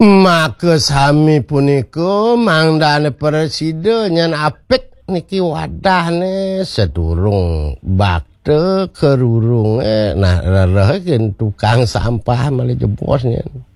Maka sami punika mangdane presiden nyan apik niki wadahne sedurung bakte kerurung nah rereh tukang sampah malah jebosnya.